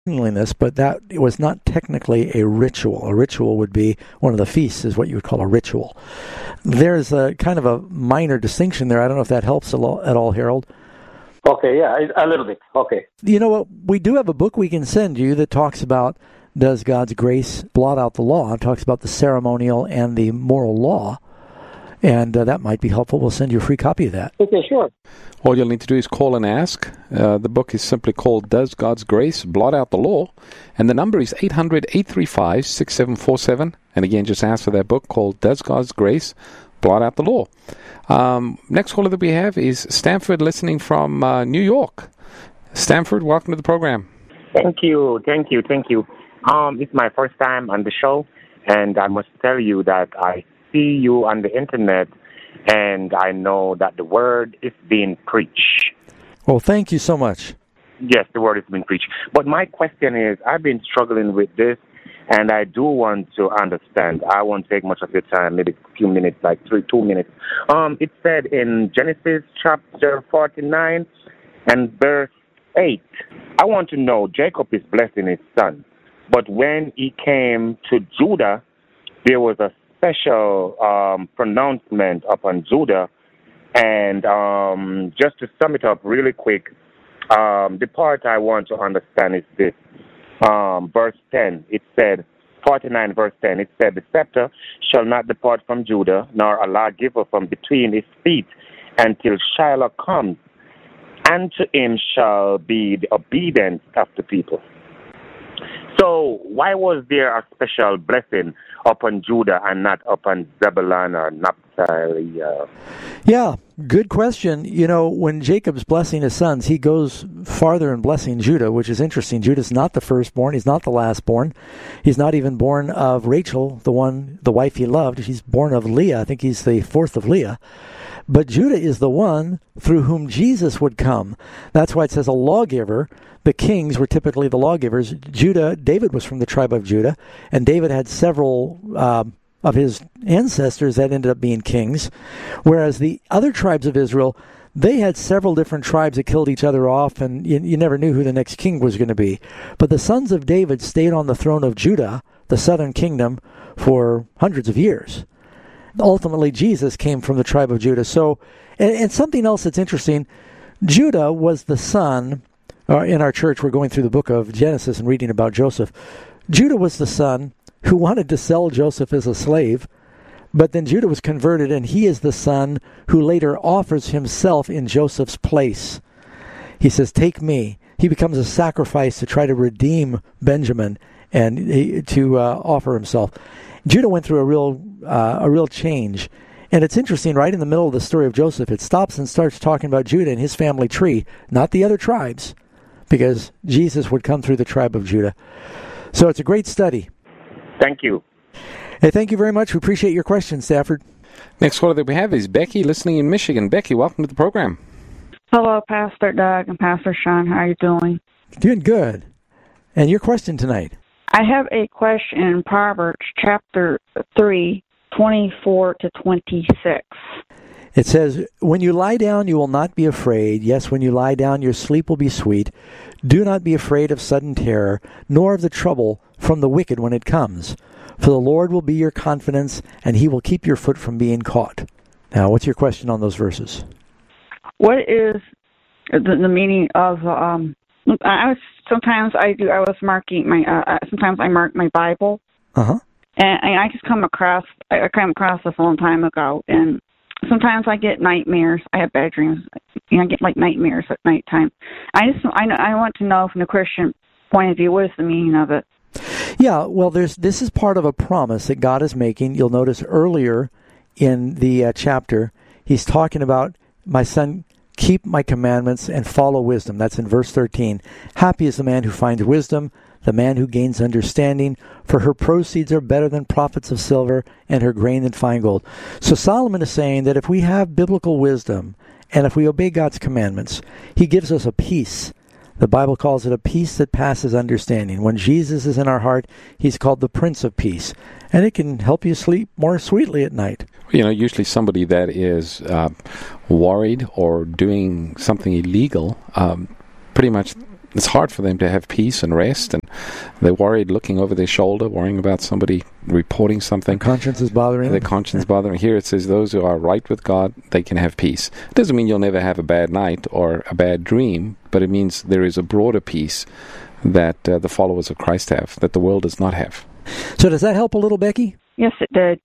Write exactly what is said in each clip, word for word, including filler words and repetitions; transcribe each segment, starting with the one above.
cleanliness, but that it was not technically a ritual. A ritual would be one of the feasts is what you would call a ritual. There's a kind of a minor distinction there. I don't know if that helps a lo- at all, Harold. Okay, yeah, a little bit. Okay. You know what? We do have a book we can send you that talks about does God's grace blot out the law? It talks about the ceremonial and the moral law. And uh, that might be helpful. We'll send you a free copy of that. Okay, sure. All you'll need to do is call and ask. Uh, the book is simply called Does God's Grace Blot Out the Law? And the number is eight hundred, eight three five, six seven four seven. And again, just ask for that book called Does God's Grace Blot Out the Law? Um, next caller that we have is Stanford, listening from uh, New York. Stanford, welcome to the program. Thank you, thank you, thank you. Um, it's my first time on the show, and I must tell you that I see you on the internet, and I know that the word is being preached. Well, thank you so much. Yes, the word is being preached. But my question is, I've been struggling with this, and I do want to understand. I won't take much of your time, maybe a few minutes, like three, two minutes. Um, it said in Genesis chapter forty-nine and verse eight, I want to know, Jacob is blessing his son, but when he came to Judah, there was a special um, pronouncement upon Judah. And um, just to sum it up really quick, um, the part I want to understand is this. Um, verse ten, it said, forty-nine verse ten, it said, the scepter shall not depart from Judah, nor a lawgiver from between his feet, until Shiloh comes, and to him shall be the obedience of the people. So why was there a special blessing upon Judah and not upon Zebulun or Naphtali? Uh... Yeah, good question. You know, when Jacob's blessing his sons, he goes farther in blessing Judah, which is interesting. Judah's not the firstborn. He's not the lastborn. He's not even born of Rachel, the one, the wife he loved. He's born of Leah. I think he's the fourth of Leah. But Judah is the one through whom Jesus would come. That's why it says a lawgiver. The kings were typically the lawgivers. Judah, David was from the tribe of Judah, and David had several uh, of his ancestors that ended up being kings, whereas the other tribes of Israel, they had several different tribes that killed each other off, and you, you never knew who the next king was going to be. But the sons of David stayed on the throne of Judah, the southern kingdom, for hundreds of years. Ultimately, Jesus came from the tribe of Judah. So, and, and something else that's interesting, Judah was the son, uh, in our church, we're going through the book of Genesis and reading about Joseph. Judah was the son who wanted to sell Joseph as a slave, but then Judah was converted, and he is the son who later offers himself in Joseph's place. He says, take me. He becomes a sacrifice to try to redeem Benjamin and he, to uh, offer himself. Judah went through a real uh, a real change. And it's interesting, right in the middle of the story of Joseph, it stops and starts talking about Judah and his family tree, not the other tribes, because Jesus would come through the tribe of Judah. So it's a great study. Thank you. Hey, thank you very much. We appreciate your question, Stafford. Next caller that we have is Becky, listening in Michigan. Becky, welcome to the program. Hello, Pastor Doug and Pastor Sean. How are you doing? Doing good. And your question tonight? I have a question in Proverbs chapter three, twenty-four to twenty-six. It says, when you lie down, you will not be afraid. Yes, when you lie down, your sleep will be sweet. Do not be afraid of sudden terror, nor of the trouble from the wicked when it comes. For the Lord will be your confidence, and he will keep your foot from being caught. Now, what's your question on those verses? What is the, the meaning of, um, I was, sometimes I do, I was marking my, uh, sometimes I mark my Bible. Uh-huh. And, and I just come across, I came across this a long time ago, and sometimes I get nightmares. I have bad dreams. You know, I get like nightmares at nighttime. I just, I, I want to know from the Christian point of view, what is the meaning of it? Yeah, well, there's this is part of a promise that God is making. You'll notice earlier in the uh, chapter, he's talking about, my son, keep my commandments and follow wisdom. That's in verse thirteen. Happy is the man who finds wisdom, the man who gains understanding, for her proceeds are better than profits of silver, and her grain than fine gold. So Solomon is saying that if we have biblical wisdom, and if we obey God's commandments, he gives us a peace. The Bible calls it a peace that passes understanding. When Jesus is in our heart, he's called the Prince of Peace. And it can help you sleep more sweetly at night. You know, usually somebody that is uh, worried or doing something illegal, um, pretty much it's hard for them to have peace and rest, and they're worried, looking over their shoulder, worrying about somebody reporting something. Their conscience is bothering them. Their conscience bothering. Here it says those who are right with God, they can have peace. It doesn't mean you'll never have a bad night or a bad dream, but it means there is a broader peace that uh, the followers of Christ have, that the world does not have. So does that help a little, Becky? Yes, it did.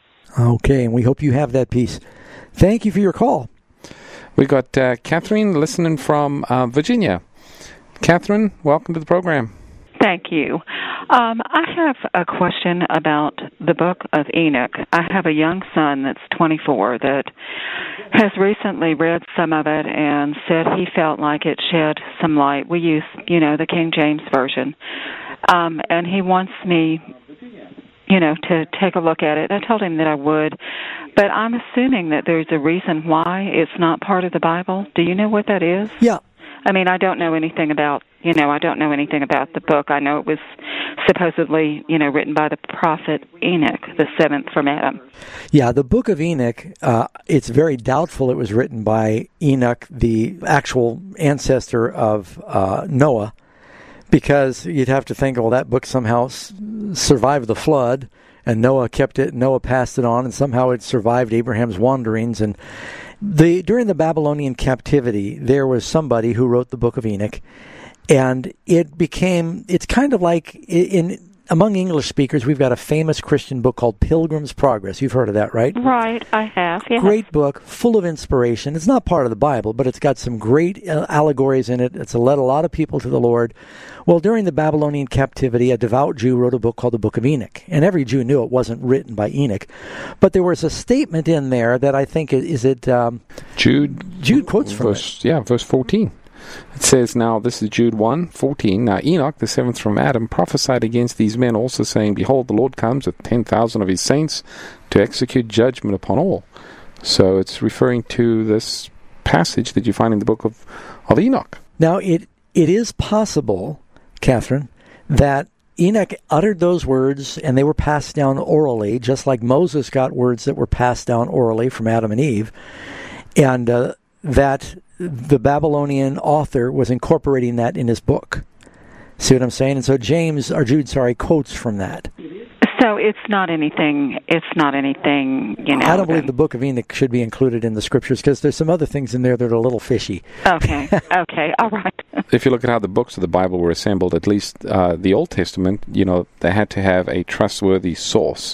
Okay, and we hope you have that peace. Thank you for your call. We've got uh, Catherine listening from uh, Virginia. Catherine, welcome to the program. Thank you. Um, I have a question about the book of Enoch. I have a young son that's twenty-four that has recently read some of it and said he felt like it shed some light. We use, you know, the King James Version. Um, and he wants me, you know, to take a look at it. I told him that I would, but I'm assuming that there's a reason why it's not part of the Bible. Do you know what that is? Yeah. I mean, I don't know anything about, you know, I don't know anything about the book. I know it was supposedly, you know, written by the prophet Enoch, the seventh from Adam. Yeah, the book of Enoch, uh, it's very doubtful it was written by Enoch, the actual ancestor of uh, Noah, because you'd have to think, well, that book somehow s- survived the flood, and Noah kept it, Noah passed it on, and somehow it survived Abraham's wanderings. And the during the Babylonian captivity, there was somebody who wrote the book of Enoch, and it became, it's kind of like, in among English speakers, we've got a famous Christian book called Pilgrim's Progress. You've heard of that, right? Right, I have, yeah. Great book, full of inspiration. It's not part of the Bible, but it's got some great uh, allegories in it. It's led a lot of people to the Lord. Well, during the Babylonian captivity, a devout Jew wrote a book called the Book of Enoch, and every Jew knew it wasn't written by Enoch. But there was a statement in there that I think, is it... Um, Jude. Jude quotes from verse, it. Yeah, verse fourteen. It says, now, this is Jude one, fourteen. Now Enoch, the seventh from Adam, prophesied against these men also, saying, behold, the Lord comes with ten thousand of his saints to execute judgment upon all. So it's referring to this passage that you find in the book of, of Enoch. Now, it it is possible, Catherine, that Enoch uttered those words and they were passed down orally, just like Moses got words that were passed down orally from Adam and Eve, and uh, that the Babylonian author was incorporating that in his book. See what I'm saying? And so James, or Jude, sorry, quotes from that. So it's not anything, it's not anything, you know. I don't believe the book of Enoch should be included in the scriptures because there's some other things in there that are a little fishy. Okay, okay, all right. If you look at how the books of the Bible were assembled, at least uh, the Old Testament, you know, they had to have a trustworthy source.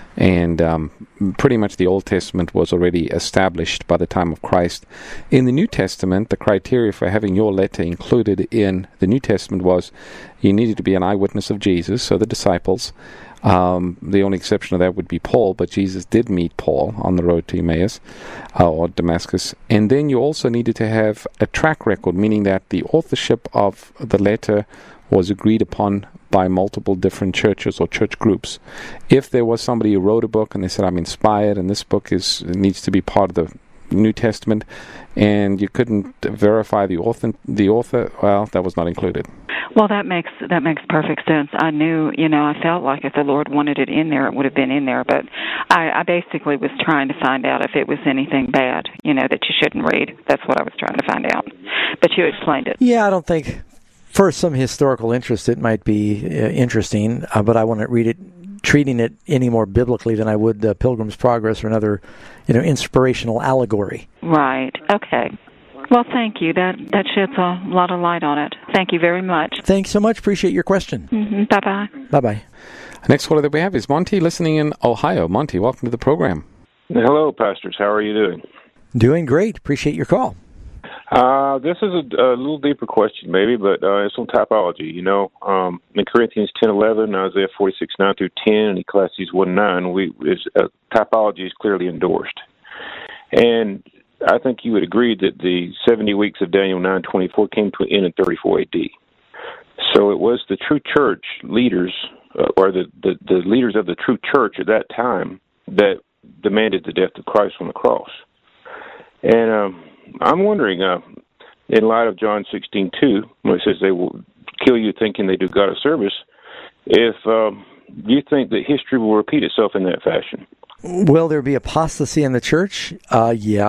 And um, pretty much the Old Testament was already established by the time of Christ. In the New Testament, the criteria for having your letter included in the New Testament was you needed to be an eyewitness of Jesus, so the disciples. Um, the only exception of that would be Paul, but Jesus did meet Paul on the road to Emmaus uh, or Damascus. And then you also needed to have a track record, meaning that the authorship of the letter was agreed upon by multiple different churches or church groups. If there was somebody who wrote a book and they said, I'm inspired and this book is needs to be part of the New Testament, and you couldn't verify the author, the author, well, that was not included. Well, that makes that makes perfect sense. I knew, you know, I felt like if the Lord wanted it in there, it would have been in there. But I, I basically was trying to find out if it was anything bad, you know, that you shouldn't read. That's what I was trying to find out. But you explained it. Yeah, I don't think, for some historical interest, it might be uh, interesting, uh, but I wouldn't read it, treating it any more biblically than I would uh, Pilgrim's Progress or another, you know, inspirational allegory. Right. Okay. Well, thank you. That that sheds a lot of light on it. Thank you very much. Thanks so much. Appreciate your question. Mm-hmm. Bye-bye. Bye-bye. Next caller that we have is Monty, listening in Ohio. Monty, welcome to the program. Hello, pastors. How are you doing? Doing great. Appreciate your call. Uh, this is a, a little deeper question, maybe, but uh, it's on typology. You know, um, in Corinthians ten eleven, Isaiah forty-six nine through ten, and Ecclesiastes one nine, we is, uh, typology is clearly endorsed. And I think you would agree that the seventy weeks of Daniel nine twenty-four came to an end in thirty-four A D. So it was the true church leaders, uh, or the, the, the leaders of the true church at that time, that demanded the death of Christ on the cross. And um, I'm wondering, uh, in light of John sixteen two, when it says they will kill you thinking they do God a service, if um, do you think that history will repeat itself in that fashion? Will there be apostasy in the church? Uh, yeah.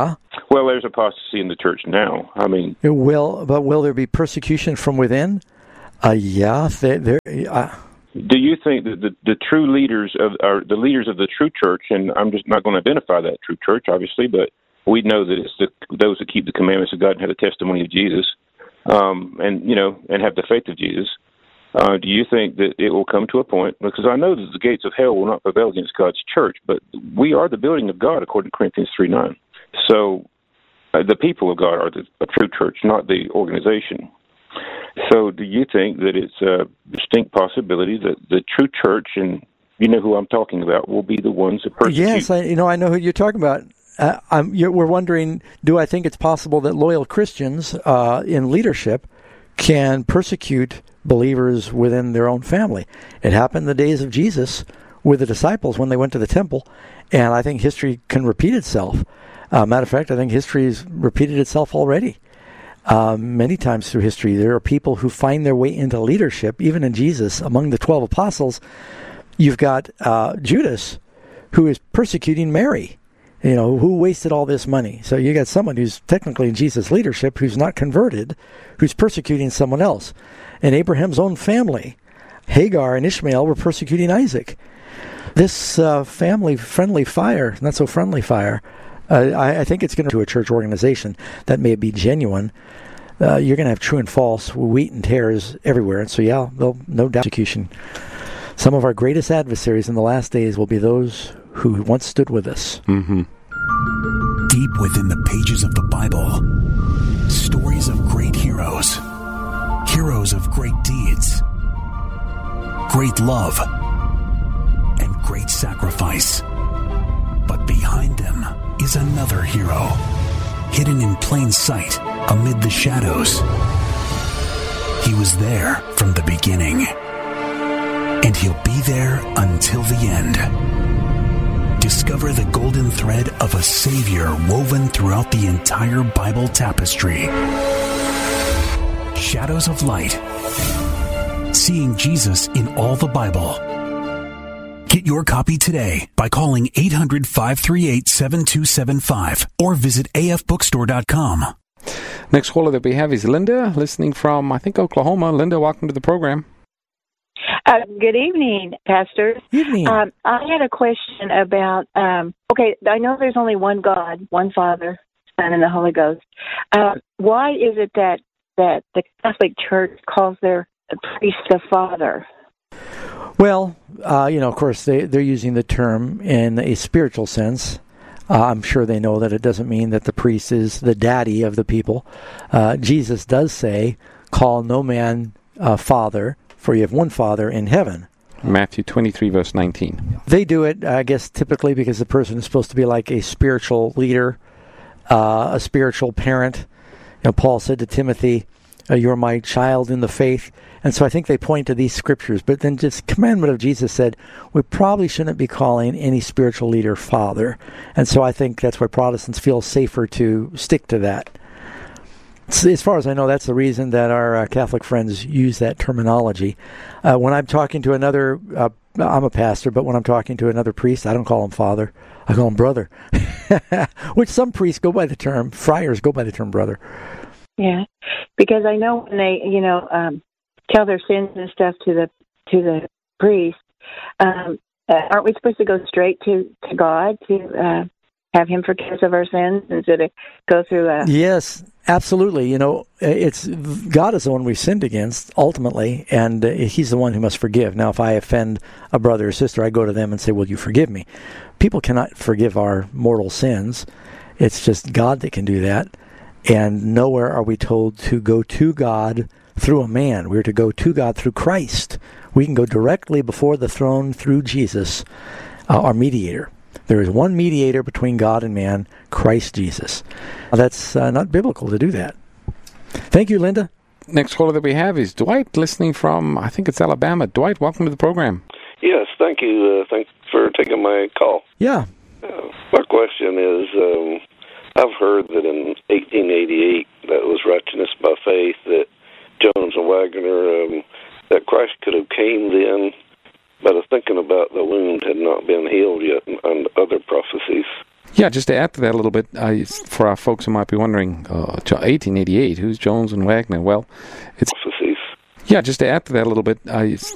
Well, there's apostasy in the church now. I mean, it will, but will there be persecution from within? Uh, yeah, there. there uh, Do you think that the, the true leaders of are the leaders of the true church, and I'm just not going to identify that true church, obviously, but we know that it's the, those that keep the commandments of God and have the testimony of Jesus, um, and you know, and have the faith of Jesus. Uh, do you think that it will come to a point? Because I know that the gates of hell will not prevail against God's church, but we are the building of God, according to Corinthians three nine. So uh, the people of God are the a true church, not the organization. So do you think that it's a distinct possibility that the true church, and you know who I'm talking about, will be the ones that persecute? Yes, I, you know, I know who you're talking about. Uh, I'm, you're, we're wondering, do I think it's possible that loyal Christians uh, in leadership can persecute believers within their own family? It happened in the days of Jesus with the disciples when they went to the temple, and I think history can repeat itself. Uh, matter of fact, I think history has repeated itself already. Uh, many times through history, there are people who find their way into leadership, even in Jesus. Among the twelve apostles, you've got uh, Judas, who is persecuting Mary, you know, who wasted all this money. So you got someone who's technically in Jesus' leadership, who's not converted, who's persecuting someone else. In Abraham's own family, Hagar and Ishmael were persecuting Isaac. This uh, family-friendly fire, not so friendly fire, Uh, I, I think it's going to to a church organization that may be genuine. Uh, you're going to have true and false, wheat and tares everywhere. And so, yeah, they'll, no doubt execution. Some of our greatest adversaries in the last days will be those who once stood with us. Mm-hmm. Deep within the pages of the Bible, stories of great heroes, heroes of great deeds, great love, and great sacrifice. But behind them is another hero, hidden in plain sight amid the shadows. He was there from the beginning, and he'll be there until the end. Discover the golden thread of a Savior woven throughout the entire Bible tapestry. Shadows of Light. Seeing Jesus in all the Bible. Get your copy today by calling eight hundred, five three eight, seven two seven five or visit a f bookstore dot com. Next caller that we have is Linda, listening from, I think, Oklahoma. Linda, welcome to the program. Uh, good evening, Pastor. Evening. Um, I had a question about, um, okay, I know there's only one God, one Father, Son, and the Holy Ghost. Uh, why is it that, that the Catholic Church calls their priest the Father? Well, uh, you know, of course, they, they're using the term in a spiritual sense. Uh, I'm sure they know that it doesn't mean that the priest is the daddy of the people. Uh, Jesus does say, call no man uh, father, for you have one Father in heaven. Matthew twenty-three, verse nineteen. They do it, I guess, typically because the person is supposed to be like a spiritual leader, uh, a spiritual parent. You know, Paul said to Timothy, uh, you're my child in the faith. And so I think they point to these scriptures. But then this commandment of Jesus said, we probably shouldn't be calling any spiritual leader father. And so I think that's why Protestants feel safer to stick to that. As far as I know, that's the reason that our uh, Catholic friends use that terminology. Uh, when I'm talking to another, uh, I'm a pastor, but when I'm talking to another priest, I don't call him father. I call him brother. Which some priests go by the term, friars go by the term brother. Yeah, because I know when they, you know, um, tell their sins and stuff to the to the priest, um, uh, aren't we supposed to go straight to, to God to uh, have Him forgive us of our sins instead of go through a... Yes, absolutely. You know, it's God is the one we've sinned against, ultimately, and uh, He's the one who must forgive. Now, if I offend a brother or sister, I go to them and say, will you forgive me? People cannot forgive our mortal sins. It's just God that can do that. And nowhere are we told to go to God through a man. We're to go to God through Christ. We can go directly before the throne through Jesus, uh, our mediator. There is one mediator between God and man, Christ Jesus. Now, that's uh, not biblical to do that. Thank you, Linda. Next caller that we have is Dwight, listening from, I think it's Alabama. Dwight, welcome to the program. Yes, thank you. Uh, thanks for taking my call. Yeah. Uh, my question is, um, I've heard that in eighteen eighty-eight, that was Righteousness by Faith, that Jones and Wagner, um, that Christ could have came then, but I was thinking about the wound had not been healed yet and other prophecies. Yeah, just to add to that a little bit, uh, for our folks who might be wondering, uh, eighteen eighty-eight, who's Jones and Wagner? Well, it's... Yeah, just to add to that a little bit, uh,